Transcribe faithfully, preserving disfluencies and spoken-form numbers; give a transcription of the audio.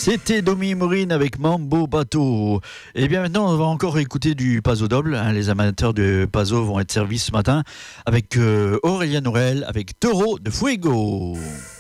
C'était Domi Mourine avec Mambo Bateau. Et bien maintenant, on va encore écouter du Paso Doble. Hein. Les amateurs de Paso vont être servis ce matin avec euh, Aurélien Aurel avec Toro de Fuego.